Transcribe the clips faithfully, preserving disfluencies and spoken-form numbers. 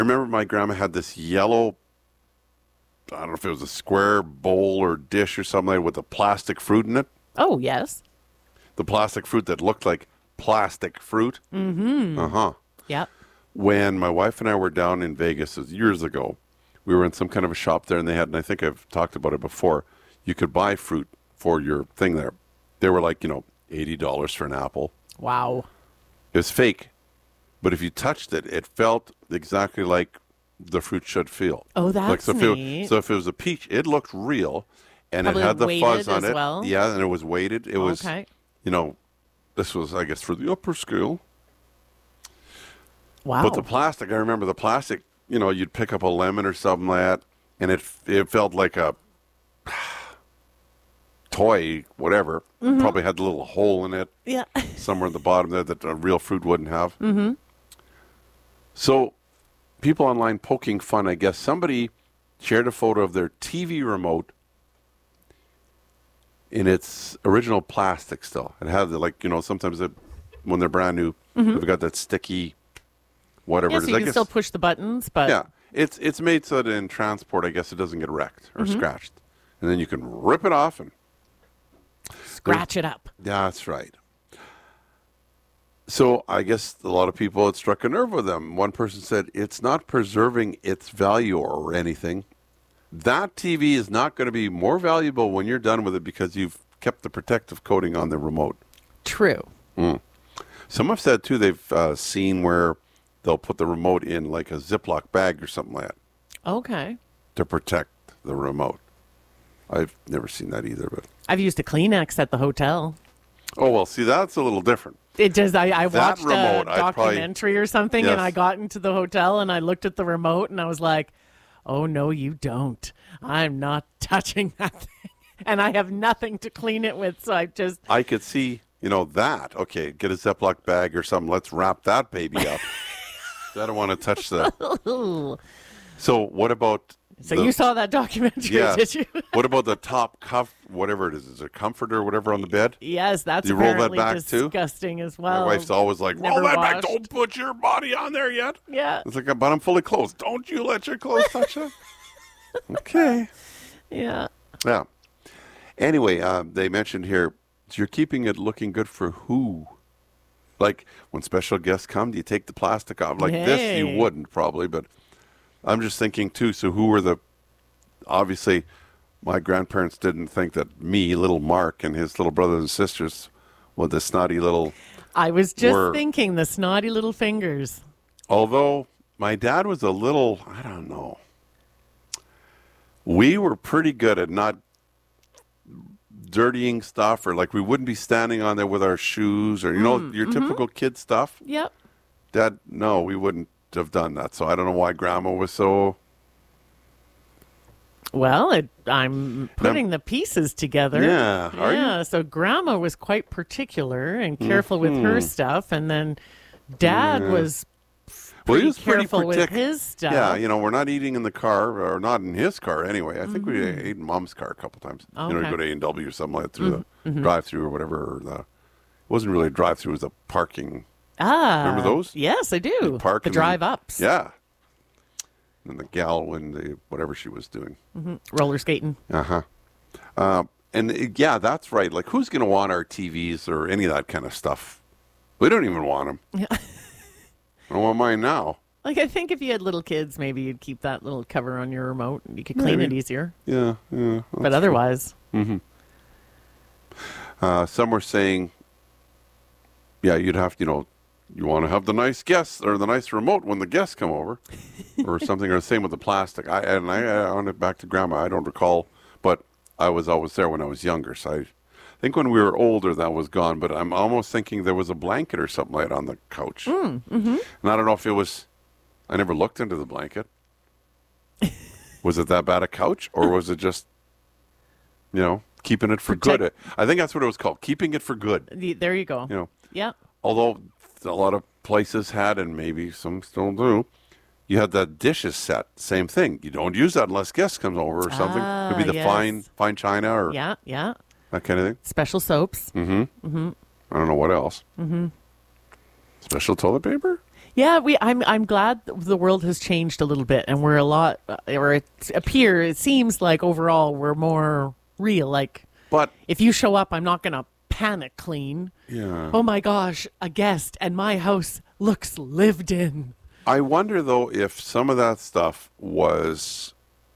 remember my grandma had this yellow, I don't know if it was a square bowl or dish or something like with a plastic fruit in it. Oh, yes. The plastic fruit that looked like plastic fruit. Mm-hmm. Uh-huh. Yep. When my wife and I were down in Vegas years ago, we were in some kind of a shop there, and they had, and I think I've talked about it before, you could buy fruit for your thing there. They were like, you know, eighty dollars for an apple. Wow. It was fake, but if you touched it, it felt exactly like the fruit should feel. Oh, that's like, so if neat. It, so if it was a peach, it looked real, and Probably it had the weighted fuzz on as it. well? Yeah, and it was weighted. It was, Okay. you know, this was, I guess, for the upper scale. Wow. But the plastic, I remember the plastic, you know, you'd pick up a lemon or something like that, and it it felt like a toy, whatever. Mm-hmm. Probably had a little hole in it Yeah. somewhere at the bottom there that a real fruit wouldn't have. Mm-hmm. So people online poking fun, I guess. Somebody shared a photo of their T V remote in its original plastic still. It had, the, like, you know, sometimes it, when they're brand new, Mm-hmm. they've got that sticky whatever Yeah, it so is. you I can guess, still push the buttons, but yeah, it's it's made so that in transport, I guess it doesn't get wrecked or Mm-hmm. scratched. And then you can rip it off and... scratch it up. Yeah, that's right. So I guess a lot of people, it struck a nerve with them. One person said, it's not preserving its value or anything. That T V is not going to be more valuable when you're done with it because you've kept the protective coating on the remote. True. Mm. Some have said, too, they've uh, seen where they'll put the remote in like a Ziploc bag or something like that Okay. to protect the remote. I've never seen that either. But I've used a Kleenex at the hotel. oh, well, see, that's a little different. It does. I, I That watched remote, a I'd probably- documentary or something, Yes. and I got into the hotel and I looked at the remote and I was like, "Oh no, you don't! I'm not touching that thing, and I have nothing to clean it with." So I just I could see, you know, that. Okay, get a Ziploc bag or something. Let's wrap that baby up. I don't want to touch that. So what about... so the- you saw that documentary, Yes. did you? What about the top cuff, whatever it is? Is it a comforter or whatever on the bed? Yes, that's You roll that apparently back, too? disgusting as well. My wife's always like, roll never that back. washed. Don't put your body on there yet. Yeah, It's like, but I'm fully clothed. Don't you let your clothes touch it. Okay. yeah. Yeah. Anyway, uh, they mentioned here, you're keeping it looking good for who? Like, when special guests come, do you take the plastic off? Like this, you Hey. wouldn't probably, but I'm just thinking, too, so who were the... Obviously, my grandparents didn't think that me, little Mark, and his little brothers and sisters were the snotty little... I was just Were- thinking the snotty little fingers. Although my dad was a little, I don't know. We were pretty good at not dirtying stuff, or like we wouldn't be standing on there with our shoes, or, you know, Mm, your mm-hmm. typical kid stuff. Yep. Dad, no, we wouldn't have done that. So I don't know why Grandma was so... Well, it, I'm putting the pieces together. Yeah, are you? yeah. So Grandma was quite particular and careful with Mm-hmm. her stuff, and then Dad was Well, he pretty was pretty careful with partic- his stuff. Yeah, you know, we're not eating in the car, or not in his car anyway. I think we ate in Mom's car a couple times. You know, Okay. we go to A and W or something like that through the drive-through or whatever. Or the, it wasn't really a drive-through; it was a parking. Ah, Remember those? Yes, I do. You park the and then- drive ups. Yeah. And the gal, when the whatever she was doing. Roller skating. Uh-huh. Uh, and it- yeah, that's right. Like, who's going to want our T Vs or any of that kind of stuff? We don't even want them. Yeah. I don't want mine now. Like, I think if you had little kids, maybe you'd keep that little cover on your remote and you could clean Maybe. it easier. Yeah, yeah. But otherwise, Uh, some were saying, yeah, you'd have to, you know, you want to have the nice guests or the nice remote when the guests come over or something, or the same with the plastic. I And I, I on it back to Grandma, I don't recall, but I was always there when I was younger. So I think when we were older, that was gone. But I'm almost thinking there was a blanket or something like that on the couch. Mm, mm-hmm. And I don't know if it was, I never looked into the blanket. Was it that bad a couch, or was it just, you know, keeping it for good? Protect- I think that's what it was called, keeping it for good. the, there you go. You know, Yep. although a lot of places had, and maybe some still do, you had that dishes set. Same thing. You don't use that unless guests comes over or something. Ah, Could be the yes. fine fine china or Yeah, yeah. that kind of thing. Special soaps. I don't know what else. Mm-hmm. Special toilet paper? Yeah, we. I'm. I'm glad the world has changed a little bit, and we're a lot. Or it appear. It seems like overall we're more real. Like, But if you show up, I'm not gonna panic clean. yeah, Oh my gosh, a guest, and my house looks lived in. I wonder though if some of that stuff was,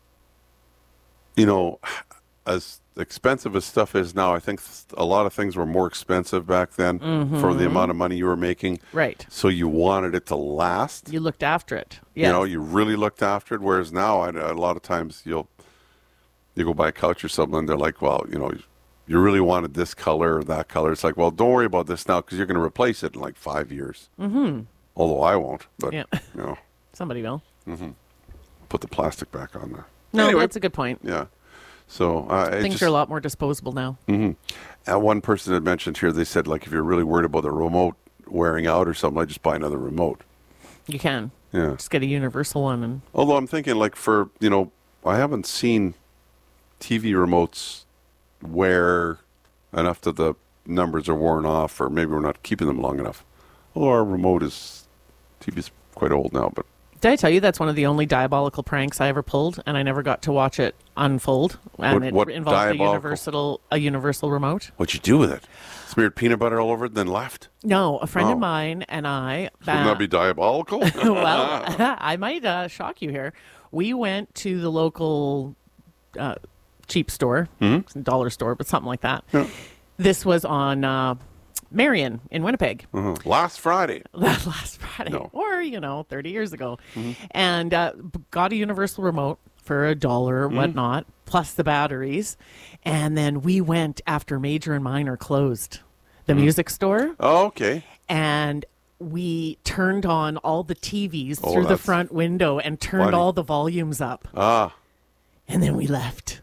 you know, as expensive as stuff is now. I think a lot of things were more expensive back then for the amount of money you were making. Right. So you wanted it to last. You looked after it. Yeah. You know, you really looked after it. Whereas now, I, a lot of times you'll you go buy a couch or something, and they're like, "Well, you know, you really wanted this color or that color." It's like, "Well, don't worry about this now because you're going to replace it in like five years." Mm-hmm. Although I won't, but Yeah. you know, Somebody will. put the plastic back on there. No, Anyway. that's a good point. Yeah. So uh, it Things just, are a lot more disposable now. uh, one person had mentioned here. They said like if you're really worried about the remote wearing out or something, I just buy another remote. You can Yeah. just get a universal one, and Although I'm thinking like for you know, I haven't seen T V remotes wear enough that the numbers are worn off, or maybe we're not keeping them long enough. Although our remote is T V's quite old now, but did I tell you that's one of the only diabolical pranks I ever pulled, and I never got to watch it unfold. And What- it what involved a diabolical? universal a universal remote. what'd you do with it? Smeared peanut butter all over it, and then left. No, a friend Oh. of mine and I. Wouldn't that be diabolical? well, I might uh, shock you here. We went to the local uh, cheap store, dollar store, but something like that. Yeah. This was on uh, Marion in Winnipeg. Uh-huh. Last Friday. Last Friday, No. or you know, thirty years ago, and uh, b- got a universal remote for a dollar or whatnot, plus the batteries, and then we went after Major and Minor closed, the music store, Oh, okay. and we turned on all the T Vs Oh, through the that's front window and turned funny. all the volumes up, Ah. and then we left.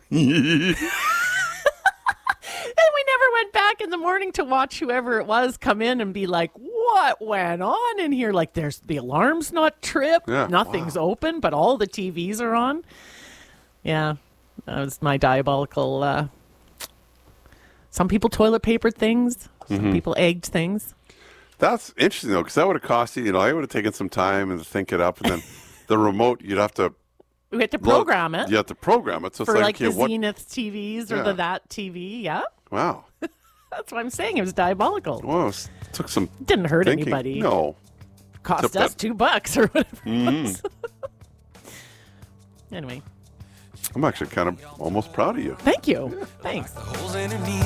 And we never went back in the morning to watch whoever it was come in and be like, what went on in here? Like, there's the alarm's not tripped, Yeah, nothing's open, but all the T Vs are on. Yeah, that was my diabolical. Uh, some people toilet papered things, some Mm-hmm. people egged things. That's interesting though, because that would have cost you. You know, I would have taken some time and to think it up, and then the remote you'd have to We had to program it You have to program it, so for it's like like, okay, the what? Zenith T Vs or Yeah. the that T V. Yeah, Wow. that's what I'm saying. It was diabolical. Well, it took some Didn't hurt thinking. anybody. No. Cost Except us that- two bucks or whatever it Mm-hmm. was. Anyway, I'm actually kind of almost proud of you. thank you. Thanks. Holes in her knee.